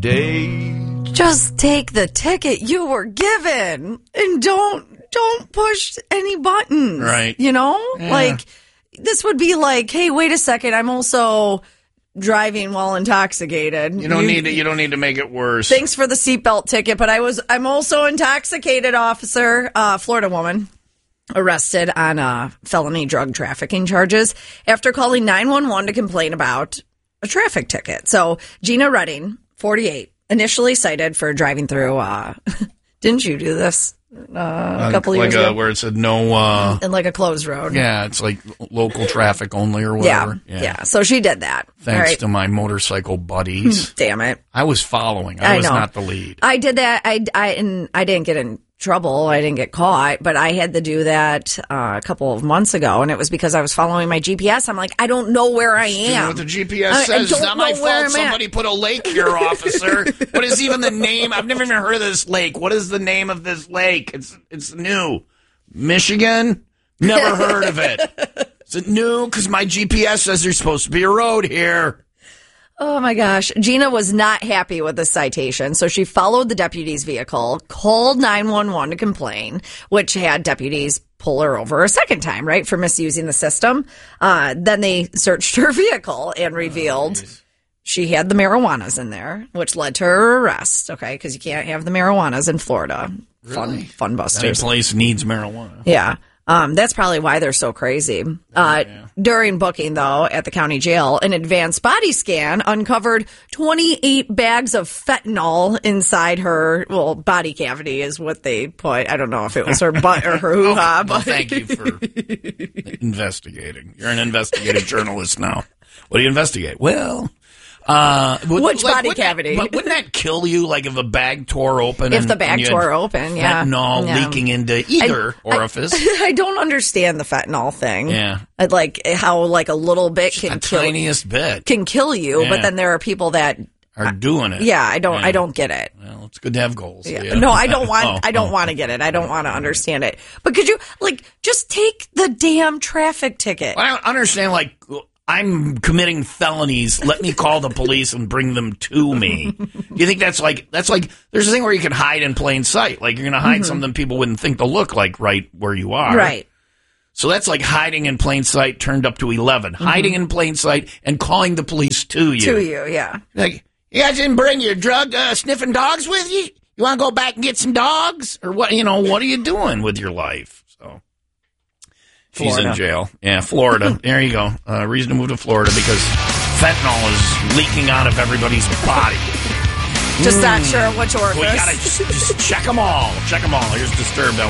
Just take the ticket you were given and don't push any buttons. Right. You know? Yeah. Like, this would be like, hey, wait a second, I'm also driving while intoxicated. You don't need to make it worse. Thanks for the seatbelt ticket, but I'm also intoxicated, officer. Florida woman arrested on felony drug trafficking charges after calling 911 to complain about a traffic ticket. So Gina Redding, 48, initially cited for driving through, didn't you do this a couple years ago? Where it said no... in like a closed road. Yeah, it's like local traffic only or whatever. Yeah. So she did that. Thanks to my motorcycle buddies. Damn it. I was following. I was not the lead. I did that. I didn't get in trouble. I didn't get caught, but I had to do that a couple of months ago, and it was because I was following my GPS. I'm like, I don't know where I am. What the GPS says. It's not my fault somebody put a lake here, officer. What is even the name? I've never even heard of this lake. What is the name of this lake? It's new. Michigan? Never heard of it. Is it new? Because my GPS says there's supposed to be a road here. Oh, my gosh. Gina was not happy with the citation, so she followed the deputy's vehicle, called 911 to complain, which had deputies pull her over a second time, right, for misusing the system. Then they searched her vehicle and revealed she had the marijuanas in there, which led to her arrest, okay, because you can't have the marijuanas in Florida. Really? Fun busters. Any place needs marijuana. Yeah. That's probably why they're so crazy. During booking, though, at the county jail, an advanced body scan uncovered 28 bags of fentanyl inside her, body cavity is what they put. I don't know if it was her butt or her hoo-ha. Well, thank you for investigating. You're an investigative journalist now. What do you investigate? Well... which body cavity? But wouldn't that kill you, like if a bag tore open? If the bag tore open, yeah. Fentanyl leaking into either orifice. I don't understand the fentanyl thing. Yeah. Like how like a little bit can kill you. Tiniest bit. Can kill you, but then there are people that are doing it. Yeah, I don't get it. Well, it's good to have goals. Yeah. No, I don't want I don't want to get it. I don't want to understand it. But could you just take the damn traffic ticket? I don't understand I'm committing felonies. Let me call the police and bring them to me. Do you think that's like there's a thing where you can hide in plain sight. Like you're going to hide something people wouldn't think to look like right where you are. Right. So that's like hiding in plain sight turned up to 11. Hiding in plain sight and calling the police to you. To you, yeah. Like, you guys didn't bring your drug sniffing dogs with you? You want to go back and get some dogs? Or what, what are you doing with your life? So. She's in jail. Yeah, Florida. There you go. Reason to move to Florida because fentanyl is leaking out of everybody's body. Just not sure which orifice. We got to just check them all. Check them all. Here's Disturbed.